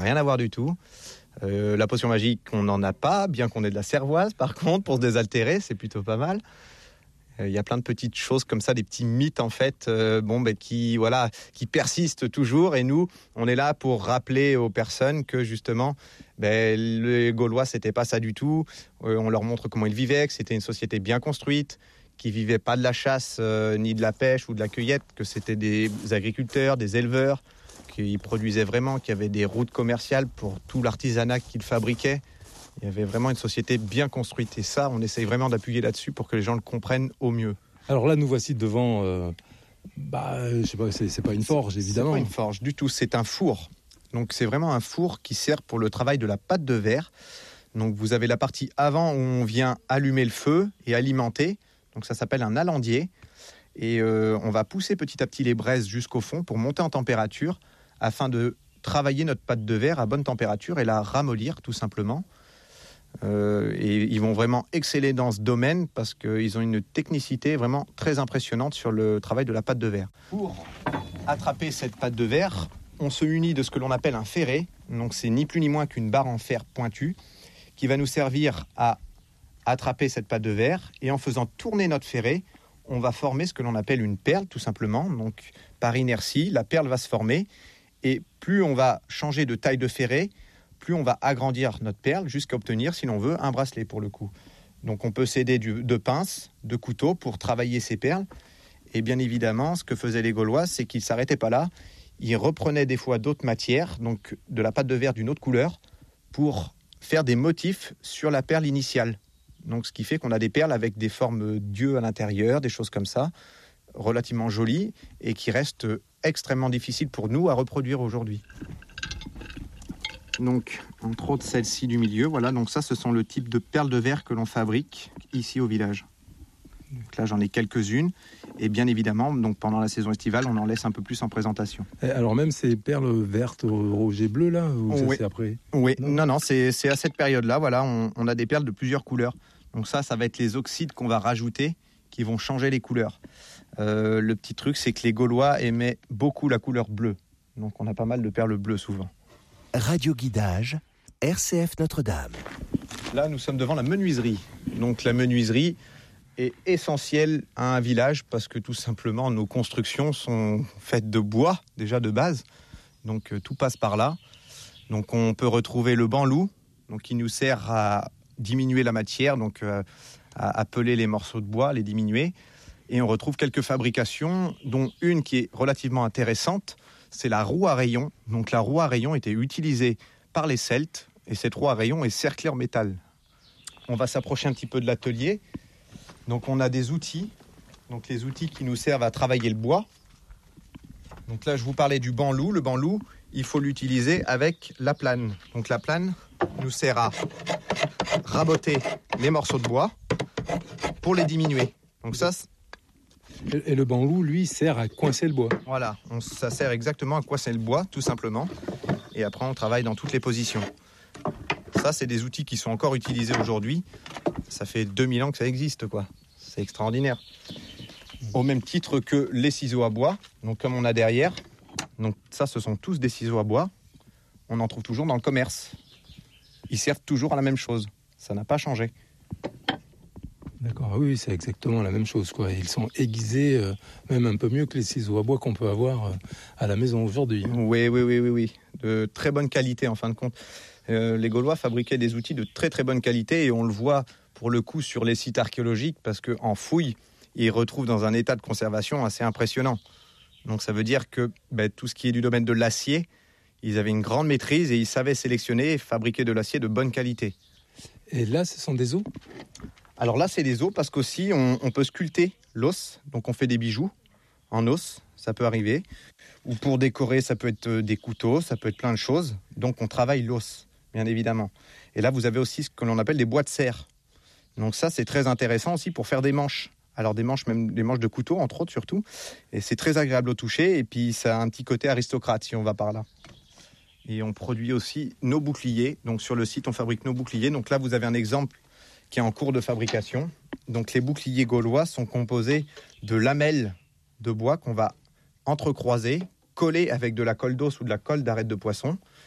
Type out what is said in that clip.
rien à voir du tout. La potion magique, on n'en a pas, bien qu'on ait de la cervoise, par contre, pour se désaltérer, c'est plutôt pas mal. Il y a plein de petites choses comme ça, des petits mythes en fait, qui persistent toujours. Et nous, on est là pour rappeler aux personnes que justement, les Gaulois, c'était pas ça du tout. On leur montre comment ils vivaient, que c'était une société bien construite, qui vivaient pas de la chasse, ni de la pêche ou de la cueillette, que c'était des agriculteurs, des éleveurs, qu'ils produisaient vraiment, qu'il y avait des routes commerciales pour tout l'artisanat qu'ils fabriquaient. Il y avait vraiment une société bien construite. Et ça, on essaye vraiment d'appuyer là-dessus pour que les gens le comprennent au mieux. Alors là, nous voici devant... je sais pas, c'est pas une forge, évidemment. C'est pas une forge du tout, c'est un four. Donc c'est vraiment un four qui sert pour le travail de la pâte de verre. Donc vous avez la partie avant où on vient allumer le feu et alimenter. Donc ça s'appelle un alandier. Et on va pousser petit à petit les braises jusqu'au fond pour monter en température afin de travailler notre pâte de verre à bonne température et la ramollir tout simplement. Et ils vont vraiment exceller dans ce domaine parce qu'ils ont une technicité vraiment très impressionnante sur le travail de la pâte de verre. Pour attraper cette pâte de verre, on se munit de ce que l'on appelle un ferret. Donc c'est ni plus ni moins qu'une barre en fer pointue qui va nous servir à attraper cette pâte de verre. Et en faisant tourner notre ferret, on va former ce que l'on appelle une perle tout simplement. Donc par inertie, la perle va se former. Et plus on va changer de taille de ferret, plus on va agrandir notre perle jusqu'à obtenir, si l'on veut, un bracelet pour le coup. Donc on peut s'aider de pinces, de couteaux pour travailler ces perles. Et bien évidemment, ce que faisaient les Gaulois, c'est qu'ils ne s'arrêtaient pas là. Ils reprenaient des fois d'autres matières, donc de la pâte de verre d'une autre couleur, pour faire des motifs sur la perle initiale. Donc ce qui fait qu'on a des perles avec des formes d'yeux à l'intérieur, des choses comme ça, relativement jolies, et qui restent extrêmement difficiles pour nous à reproduire aujourd'hui. Donc, entre autres, celle-ci du milieu, voilà. Donc ça, ce sont le type de perles de verre que l'on fabrique ici au village. Donc là, j'en ai quelques-unes. Et bien évidemment, donc pendant la saison estivale, on en laisse un peu plus en présentation. Alors même ces perles vertes, rouge et bleu, là, ou oui. Ça c'est après? Oui, non, c'est à cette période-là, voilà, on a des perles de plusieurs couleurs. Donc ça va être les oxydes qu'on va rajouter, qui vont changer les couleurs. Le petit truc, c'est que les Gaulois aimaient beaucoup la couleur bleue. Donc on a pas mal de perles bleues souvent. Radio Guidage, RCF Notre-Dame. Là, nous sommes devant la menuiserie. Donc la menuiserie est essentielle à un village parce que tout simplement, nos constructions sont faites de bois, déjà de base. Donc tout passe par là. Donc on peut retrouver le banlou, donc, qui nous sert à diminuer la matière, donc à peler les morceaux de bois, les diminuer. Et on retrouve quelques fabrications, dont une qui est relativement intéressante, c'est la roue à rayons. Donc la roue à rayons était utilisée par les Celtes, et cette roue à rayons est cerclée en métal. On va s'approcher un petit peu de l'atelier. Donc on a des outils, donc les outils qui nous servent à travailler le bois. Donc là, je vous parlais du banlou. Le banlou, il faut l'utiliser avec la plane. Donc la plane nous sert à raboter les morceaux de bois pour les diminuer. Donc ça... Et le banlou, lui, sert à coincer le bois. Voilà, ça sert exactement à coincer le bois, tout simplement. Et après, on travaille dans toutes les positions. Ça, c'est des outils qui sont encore utilisés aujourd'hui. Ça fait 2000 ans que ça existe, quoi. C'est extraordinaire. Au même titre que les ciseaux à bois, donc comme on a derrière. Donc ça, ce sont tous des ciseaux à bois. On en trouve toujours dans le commerce. Ils servent toujours à la même chose. Ça n'a pas changé. D'accord, oui, c'est exactement la même chose, quoi. Ils sont aiguisés, même un peu mieux que les ciseaux à bois qu'on peut avoir à la maison aujourd'hui. Oui. De très bonne qualité, en fin de compte. Les Gaulois fabriquaient des outils de très très bonne qualité et on le voit pour le coup sur les sites archéologiques parce qu'en fouille, ils retrouvent dans un état de conservation assez impressionnant. Donc ça veut dire que tout ce qui est du domaine de l'acier, ils avaient une grande maîtrise et ils savaient sélectionner et fabriquer de l'acier de bonne qualité. Et là, ce sont des os ? Alors là, c'est des os parce qu'aussi, on peut sculpter l'os. Donc on fait des bijoux en os, ça peut arriver. Ou pour décorer, ça peut être des couteaux, ça peut être plein de choses. Donc on travaille l'os, bien évidemment. Et là, vous avez aussi ce que l'on appelle des bois de serre. Donc ça, c'est très intéressant aussi pour faire des manches. Alors des manches, même des manches de couteau, entre autres surtout. Et c'est très agréable au toucher. Et puis ça a un petit côté aristocrate si on va par là. Et on produit aussi nos boucliers. Donc sur le site, on fabrique nos boucliers. Donc là, vous avez un exemple qui est en cours de fabrication. Donc les boucliers gaulois sont composés de lamelles de bois qu'on va entrecroiser, coller avec de la colle d'os ou de la colle d'arête de poisson.